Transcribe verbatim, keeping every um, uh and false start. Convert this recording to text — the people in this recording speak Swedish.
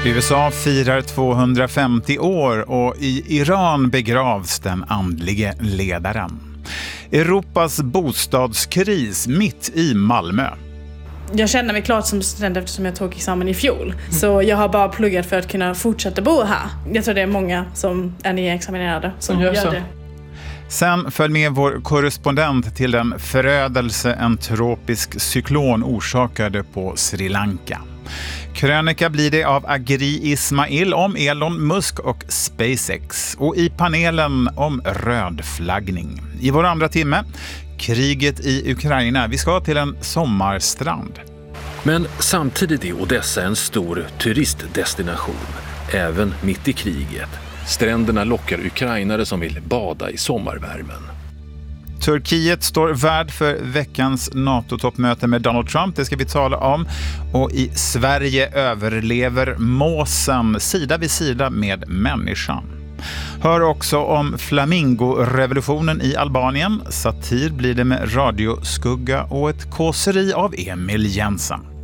U S A firar tvåhundrafemtio år och i Iran begravs den andlige ledaren. Europas bostadskris mitt i Malmö. Jag känner mig klart som student eftersom jag tog examen i fjol. Så jag har bara pluggat för att kunna fortsätta bo här. Jag tror det är många som är nyexaminerade som gör det. Sen följ med vår korrespondent till den förödelse en tropisk cyklon orsakade på Sri Lanka. Krönika blir det av Agri Ismail om Elon Musk och SpaceX. Och i panelen om rödflaggning. I vår andra timme, kriget i Ukraina. Vi ska till en sommarstrand. Men samtidigt är Odessa en stor turistdestination, även mitt i kriget. Stränderna lockar ukrainare som vill bada i sommarvärmen. Turkiet står värd för veckans NATO-toppmöte med Donald Trump. Det ska vi tala om. Och i Sverige överlever måsen sida vid sida med människan. Hör också om flamingorevolutionen i Albanien. Satir blir det med radioskugga och ett kåseri av Emil Jensen.